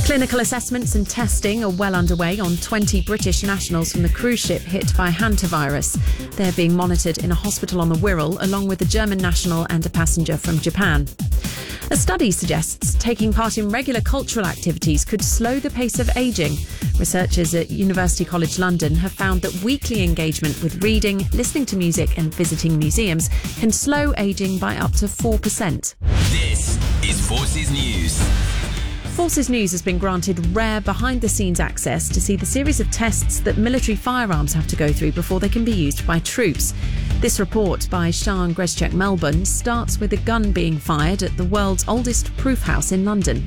Clinical assessments and testing are well underway on 20 British nationals from the cruise ship hit by hantavirus. They're being monitored in a hospital on the Wirral, along with a German national and a passenger from Japan. A study suggests taking part in regular cultural activities could slow the pace of ageing. Researchers at University College London have found that weekly engagement with reading, listening to music and visiting museums can slow ageing by up to 4%. This is Forces News. Forces News has been granted rare behind-the-scenes access to see the series of tests that military firearms have to go through before they can be used by troops. This report by Sian Greschek Melbourne starts with a gun being fired at the world's oldest proof house in London.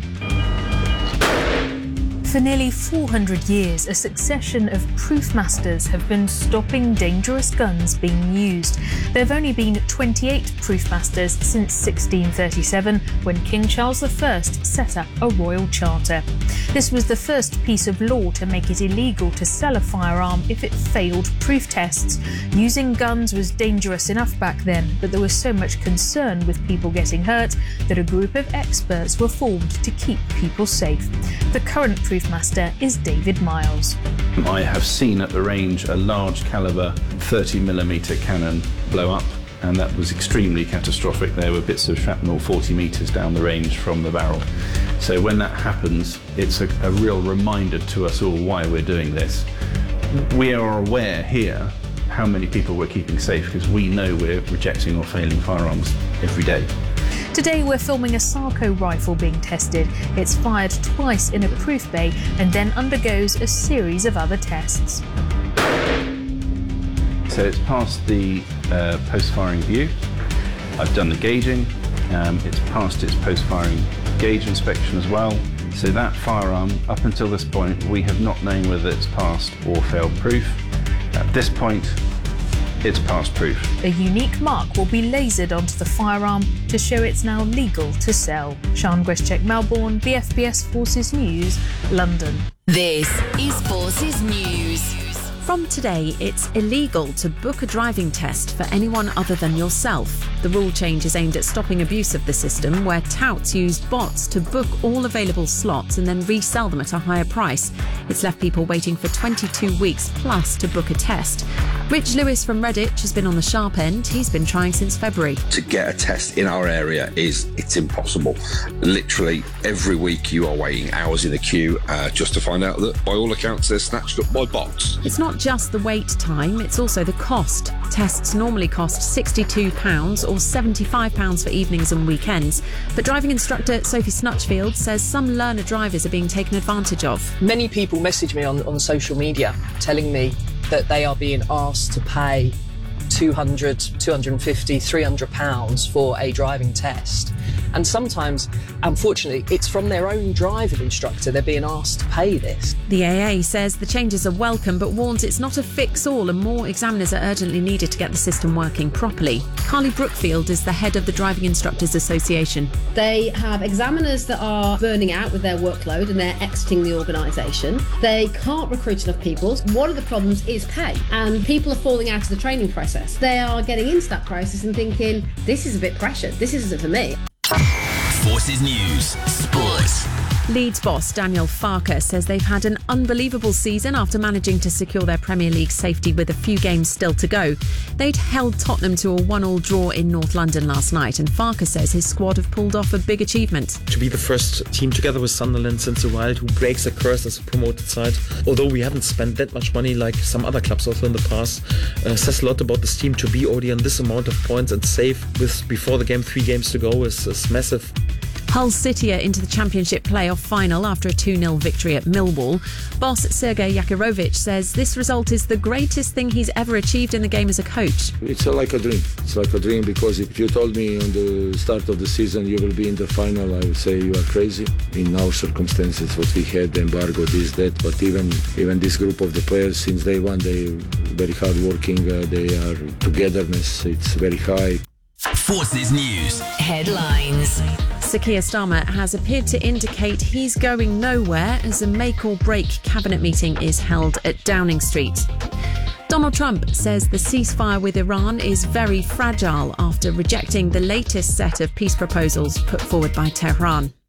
For nearly 400 years, a succession of proof masters have been stopping dangerous guns being used. There have only been 28 proof masters since 1637, when King Charles I set up a royal charter. This was the first piece of law to make it illegal to sell a firearm if it failed proof tests. Using guns was dangerous enough back then, but there was so much concern with people getting hurt that a group of experts were formed to keep people safe. The current proof master is David Miles. I have seen at the range a large caliber 30mm cannon blow up, and that was extremely catastrophic. There were bits of shrapnel 40 metres down the range from the barrel. So when that happens, it's a real reminder to us all why we're doing this. We are aware here how many people we're keeping safe, because we know we're rejecting or failing firearms every day. Today we're filming a Sarco rifle being tested. It's fired twice in a proof bay and then undergoes a series of other tests. So it's passed the post-firing view. I've done the gauging. It's passed its post-firing gauge inspection as well. So that firearm, up until this point, we have not known whether it's passed or failed proof. At this point, it's passed proof. A unique mark will be lasered onto the firearm to show it's now legal to sell. Sian Greschek Melbourne, BFBS Forces News, London. This is Forces News. From today, it's illegal to book a driving test for anyone other than yourself. The rule change is aimed at stopping abuse of the system, where touts used bots to book all available slots and then resell them at a higher price. It's left people waiting for 22 weeks plus to book a test. Rich Lewis from Redditch has been on the sharp end. He's been trying since February. To get a test in our area it's impossible. Literally every week you are waiting hours in the queue just to find out that by all accounts they're snatched up by bots. It's not just the wait time, it's also the cost. Tests normally cost £62 or £75 for evenings and weekends. But driving instructor Sophie Snutchfield says some learner drivers are being taken advantage of. Many people message me on social media telling me that they are being asked to pay £200, £250, £300 for a driving test. And sometimes, unfortunately, it's from their own driving instructor they're being asked to pay this. The AA says the changes are welcome, but warns it's not a fix-all and more examiners are urgently needed to get the system working properly. Carly Brookfield is the head of the Driving Instructors Association. They have examiners that are burning out with their workload and they're exiting the organisation. They can't recruit enough people. One of the problems is pay, and people are falling out of the training process. They are getting into that process and thinking, this is a bit pressured, this isn't for me. Forces News Sports. Leeds boss Daniel Farke says they've had an unbelievable season after managing to secure their Premier League safety with a few games still to go. They'd held Tottenham to a 1-1 draw in North London last night, and Farke says his squad have pulled off a big achievement. To be the first team together with Sunderland since a while who breaks a curse as a promoted side, although we haven't spent that much money like some other clubs also in the past, says a lot about this team. To be already on this amount of points and safe with before the game 3 games to go is massive. Hull City are into the Championship playoff final after a 2-0 victory at Millwall. Boss Sergei Yakirovic says this result is the greatest thing he's ever achieved in the game as a coach. It's like a dream. It's like a dream, because if you told me on the start of the season you will be in the final, I would say you are crazy. In our circumstances, what we had, the embargo, this, that, but even this group of the players since day one, they very hard working, they are togetherness, it's very high. Forces News headlines. Sir Keir Starmer has appeared to indicate he's going nowhere as a make-or-break cabinet meeting is held at Downing Street. Donald Trump says the ceasefire with Iran is very fragile after rejecting the latest set of peace proposals put forward by Tehran.